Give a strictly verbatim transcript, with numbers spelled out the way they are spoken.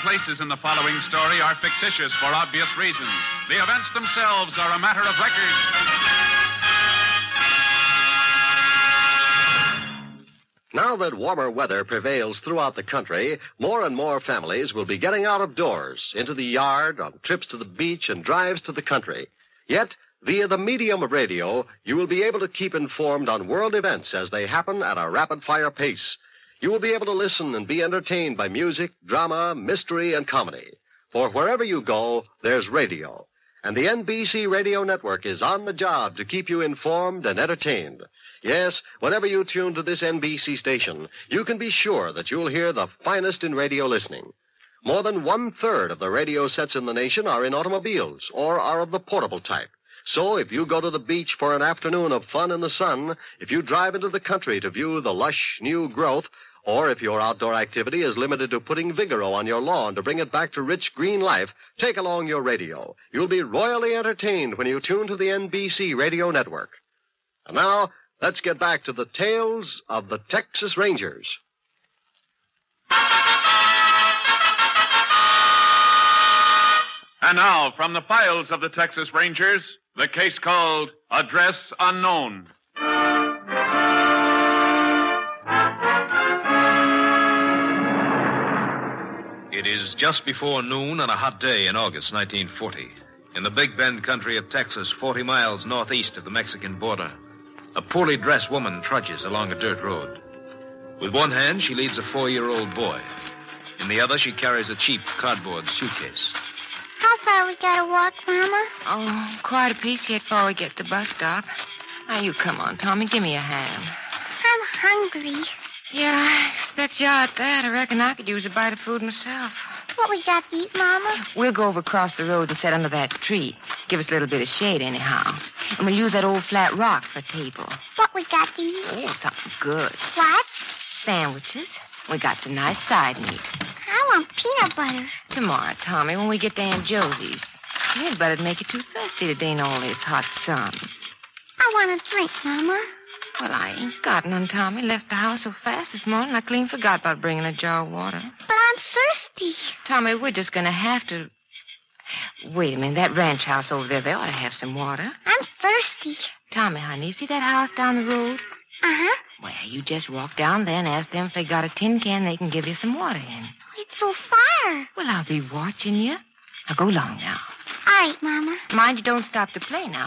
places in the following story are fictitious for obvious reasons. The events themselves are a matter of record. Now that warmer weather prevails throughout the country, more and more families will be getting out of doors, into the yard, on trips to the beach, and drives to the country. Yet, via the medium of radio, you will be able to keep informed on world events as they happen at a rapid-fire pace. You will be able to listen and be entertained by music, drama, mystery, and comedy. For wherever you go, there's radio. And the N B C Radio Network is on the job to keep you informed and entertained. Yes, whenever you tune to this N B C station, you can be sure that you'll hear the finest in radio listening. More than one-third of the radio sets in the nation are in automobiles or are of the portable type. So if you go to the beach for an afternoon of fun in the sun, if you drive into the country to view the lush new growth, or if your outdoor activity is limited to putting Vigoro on your lawn to bring it back to rich green life, take along your radio. You'll be royally entertained when you tune to the N B C Radio Network. And now, let's get back to the tales of the Texas Rangers. And now, from the files of the Texas Rangers, the case called Address Unknown. It is just before noon on a hot day in August nineteen forty. In the Big Bend country of Texas, forty miles northeast of the Mexican border, a poorly dressed woman trudges along a dirt road. With one hand, she leads a four-year-old boy. In the other, she carries a cheap cardboard suitcase. How far we gotta walk, Mama? Oh, quite a piece yet before we get to the bus stop. Now, you come on, Tommy. Give me a hand. I'm hungry. Yeah, I expect you out there. I reckon I could use a bite of food myself. What we got to eat, Mama? We'll go over across the road and sit under that tree. Give us a little bit of shade, anyhow. And we'll use that old flat rock for a table. What we got to eat? Oh, something good. What? Sandwiches. We got some nice side meat. I want peanut butter. Tomorrow, Tommy, when we get to Aunt Josie's. Peanut butter'd make you too thirsty today in all this hot sun. I want a drink, Mama. Well, I ain't got none, Tommy. Left the house so fast this morning, I clean forgot about bringing a jar of water. But I'm thirsty. Tommy, we're just going to have to... Wait a minute. That ranch house over there, they ought to have some water. I'm thirsty. Tommy, honey, you see that house down the road? Uh-huh. Well, you just walk down there and ask them if they got a tin can they can give you some water in. It's so far. Well, I'll be watching you. Now, go along now. All right, Mama. Mind you don't stop to play now.